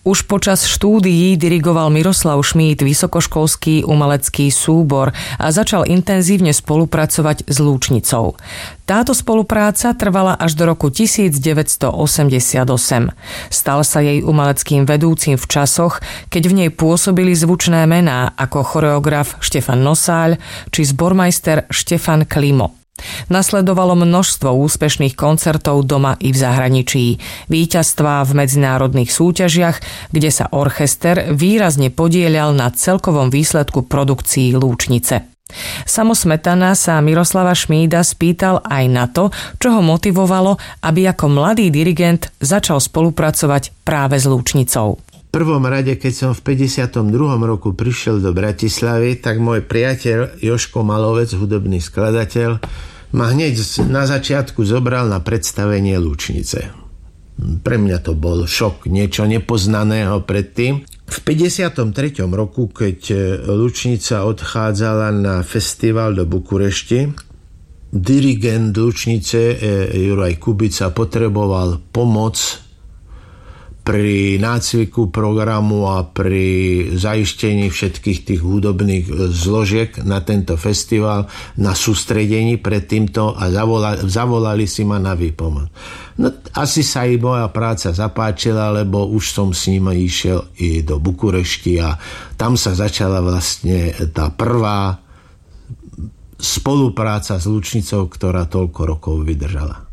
Už počas štúdií dirigoval Miroslav Šmíd vysokoškolský umelecký súbor a začal intenzívne spolupracovať s Lúčnicou. Táto spolupráca trvala až do roku 1988. Stal sa jej umeleckým vedúcim v časoch, keď v nej pôsobili zvučné mená ako choreograf Štefan Nosáľ či zbormajster Štefan Klimo. Nasledovalo množstvo úspešných koncertov doma i v zahraničí, víťazstvá v medzinárodných súťažiach, kde sa orchester výrazne podieľal na celkovom výsledku produkcií Lúčnice. Samo Smetana sa Miroslava Šmída spýtal aj na to, čo ho motivovalo, aby ako mladý dirigent začal spolupracovať práve s Lúčnicou. V prvom rade, keď som v 52. roku prišiel do Bratislavy, tak môj priateľ Jožko Malovec, hudobný skladateľ, ma hneď na začiatku zobral na predstavenie Lúčnice. Pre mňa to bol šok, niečo nepoznaného predtým. V 53. roku, keď Lúčnica odchádzala na festival do Bukurešti, dirigent Lúčnice Juraj Kubica potreboval pomoc pri nácviku programu a pri zaištení všetkých tých hudobných zložiek na tento festival, na sústredení pred týmto a zavolali si ma na výpomoc. No, asi sa i moja práca zapáčila, lebo už som s ním išiel i do Bukurešti a tam sa začala vlastne tá prvá spolupráca s Lúčnicou, ktorá toľko rokov vydržala.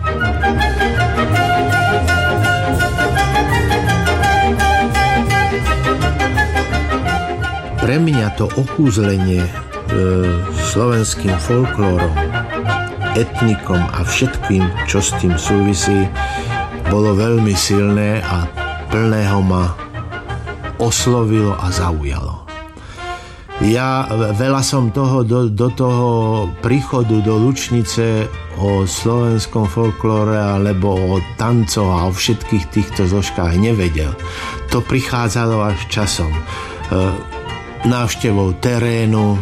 Pre mňa to okúzlenie slovenským folklórom, etnikom a všetkým, čo s tým súvisí, bolo veľmi silné a plného ma oslovilo a zaujalo. Ja veľa som toho do toho príchodu do Lúčnice o slovenskom folklóre alebo o tancoch a o všetkých týchto zložkách nevedel. To prichádzalo až časom. Návštevou terénu,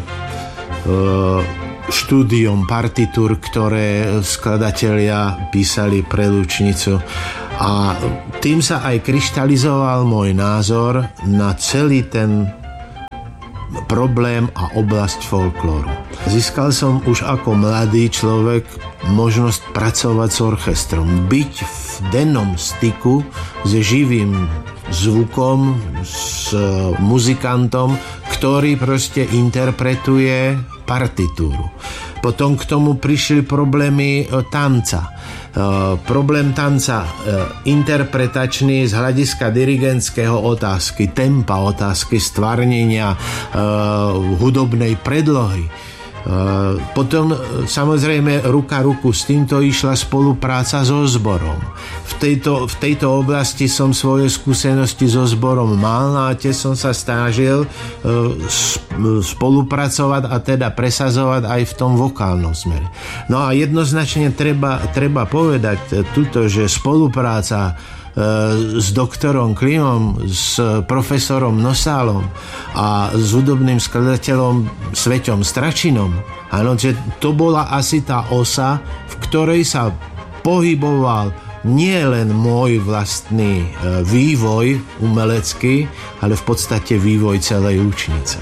štúdiom partitúr, ktoré skladatelia písali pre Lúčnicu. A tým sa aj kryštalizoval môj názor na celý ten problém a oblasť folklóru. Získal som už ako mladý človek možnosť pracovať s orchestrom, byť v dennom styku s živým zvukom, s muzikantom, ktorý proste interpretuje partitúru. Potom k tomu prišli problémy tanca. Problém tanca interpretačný z hľadiska dirigentského otázky, tempa, otázky stvárnenia hudobnej predlohy. Potom samozrejme ruka ruku s týmto išla spolupráca so zborom. V tejto oblasti som svoje skúsenosti so zborom mal a tiež som sa snažil spolupracovať a teda presazovať aj v tom vokálnom smere. No a jednoznačne treba povedať tuto, že spolupráca s doktorom Klimom, s profesorom Nosálom a s hudobným skladateľom Sveťom Stračinom. Áno, že to bola asi tá osa, v ktorej sa pohyboval nie len môj vlastný vývoj umelecký, ale v podstate vývoj celej Lúčnice.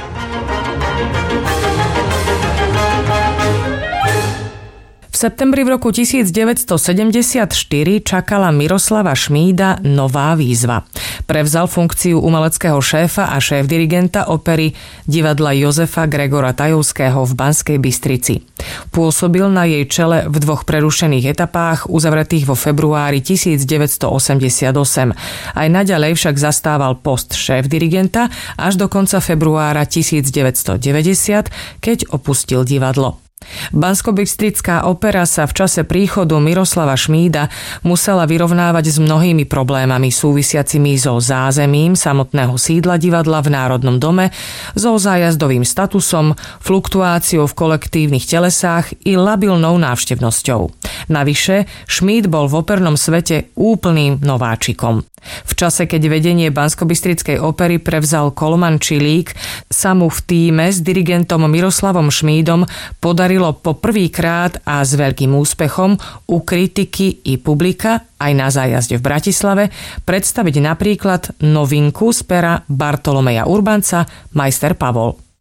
V septembri v roku 1974 čakala Miroslava Šmída nová výzva. Prevzal funkciu umeleckého šéfa a šéf-dirigenta opery divadla Jozefa Gregora Tajovského v Banskej Bystrici. Pôsobil na jej čele v 2 prerušených etapách uzavretých vo februári 1988. Aj naďalej však zastával post šéf-dirigenta až do konca februára 1990, keď opustil divadlo. Banskobystrická opera sa v čase príchodu Miroslava Šmída musela vyrovnávať s mnohými problémami súvisiacimi so zázemím samotného sídla divadla v Národnom dome, so zájazdovým statusom, fluktuáciou v kolektívnych telesách i labilnou návštevnosťou. Navyše, Šmíd bol v opernom svete úplným nováčikom. V čase, keď vedenie Banskobystrickej opery prevzal Kolman Čilík, sa mu v tíme s dirigentom Miroslavom Šmídom podarilo podarilo po prvýkrát a s veľkým úspechom u kritiky i publika aj na zájazde v Bratislave predstaviť napríklad novinku z pera Bartolomeja Urbanca Majster Pavol.